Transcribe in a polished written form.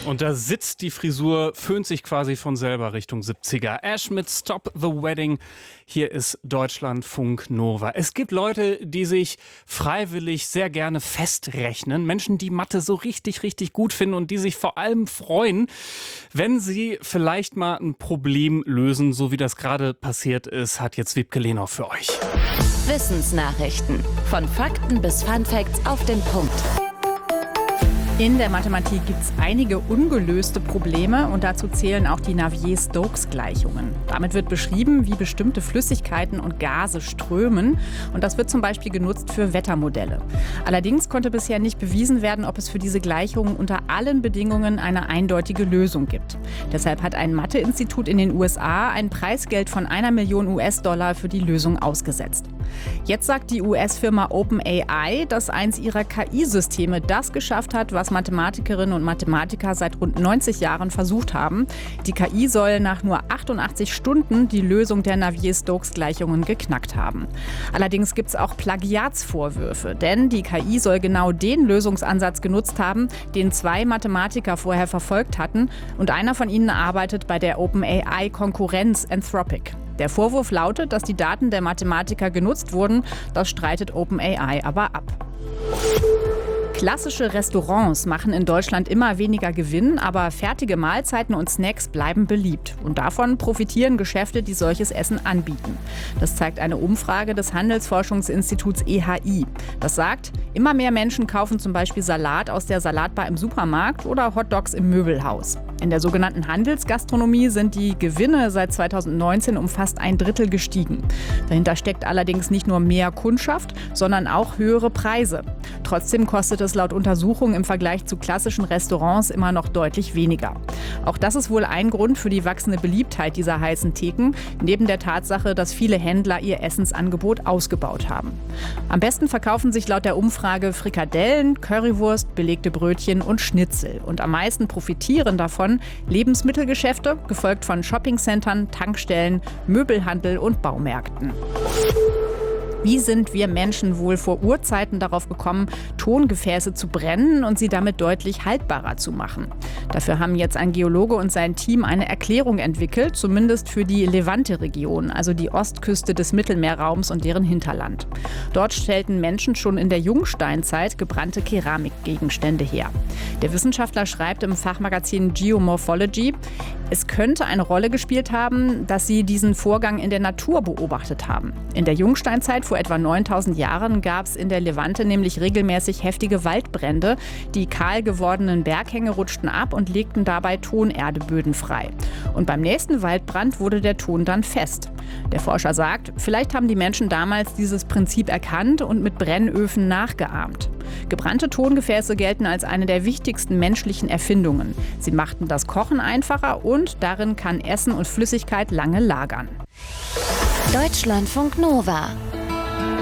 Und da sitzt die Frisur, föhnt sich quasi von selber Richtung 70er. Ash mit Stop the Wedding. Hier ist Deutschlandfunk Nova. Es gibt Leute, die sich freiwillig sehr gerne festrechnen. Menschen, die Mathe so richtig gut finden und die sich vor allem freuen, wenn sie vielleicht mal ein Problem lösen, so wie das gerade passiert ist, hat jetzt Wiebke Lehnhoff für euch. Wissensnachrichten. Von Fakten bis Funfacts auf den Punkt. In der Mathematik gibt es einige ungelöste Probleme und dazu zählen auch die Navier-Stokes-Gleichungen. Damit wird beschrieben, wie bestimmte Flüssigkeiten und Gase strömen und das wird zum Beispiel genutzt für Wettermodelle. Allerdings konnte bisher nicht bewiesen werden, ob es für diese Gleichungen unter allen Bedingungen eine eindeutige Lösung gibt. Deshalb hat ein Mathe-Institut in den USA ein Preisgeld von 1 Million US-Dollar für die Lösung ausgesetzt. Jetzt sagt die US-Firma OpenAI, dass eins ihrer KI-Systeme das geschafft hat, was Mathematikerinnen und Mathematiker seit rund 90 Jahren versucht haben. Die KI soll nach nur 88 Stunden die Lösung der Navier-Stokes-Gleichungen geknackt haben. Allerdings gibt es auch Plagiatsvorwürfe, denn die KI soll genau den Lösungsansatz genutzt haben, den 2 Mathematiker vorher verfolgt hatten und einer von ihnen arbeitet bei der OpenAI-Konkurrenz Anthropic. Der Vorwurf lautet, dass die Daten der Mathematiker genutzt wurden. Das streitet OpenAI aber ab. Klassische Restaurants machen in Deutschland immer weniger Gewinn, aber fertige Mahlzeiten und Snacks bleiben beliebt. Und davon profitieren Geschäfte, die solches Essen anbieten. Das zeigt eine Umfrage des Handelsforschungsinstituts EHI. Das sagt, immer mehr Menschen kaufen zum Beispiel Salat aus der Salatbar im Supermarkt oder Hotdogs im Möbelhaus. In der sogenannten Handelsgastronomie sind die Gewinne seit 2019 um fast 1/3 gestiegen. Dahinter steckt allerdings nicht nur mehr Kundschaft, sondern auch höhere Preise. Trotzdem kostet es laut Untersuchungen im Vergleich zu klassischen Restaurants immer noch deutlich weniger. Auch das ist wohl ein Grund für die wachsende Beliebtheit dieser heißen Theken, neben der Tatsache, dass viele Händler ihr Essensangebot ausgebaut haben. Am besten verkaufen sich laut der Umfrage Frikadellen, Currywurst, belegte Brötchen und Schnitzel. Und am meisten profitieren davon Lebensmittelgeschäfte, gefolgt von Shoppingcentern, Tankstellen, Möbelhandel und Baumärkten. Wie sind wir Menschen wohl vor Urzeiten darauf gekommen, Tongefäße zu brennen und sie damit deutlich haltbarer zu machen? Dafür haben jetzt ein Geologe und sein Team eine Erklärung entwickelt, zumindest für die Levante-Region, also die Ostküste des Mittelmeerraums und deren Hinterland. Dort stellten Menschen schon in der Jungsteinzeit gebrannte Keramikgegenstände her. Der Wissenschaftler schreibt im Fachmagazin Geomorphology, es könnte eine Rolle gespielt haben, dass sie diesen Vorgang in der Natur beobachtet haben. In der Jungsteinzeit vor etwa 9000 Jahren gab es in der Levante nämlich regelmäßig heftige Waldbrände. Die kahl gewordenen Berghänge rutschten ab und legten dabei Tonerdeböden frei. Und beim nächsten Waldbrand wurde der Ton dann fest. Der Forscher sagt, vielleicht haben die Menschen damals dieses Prinzip erkannt und mit Brennöfen nachgeahmt. Gebrannte Tongefäße gelten als eine der wichtigsten menschlichen Erfindungen. Sie machten das Kochen einfacher und darin kann Essen und Flüssigkeit lange lagern. Deutschlandfunk Nova.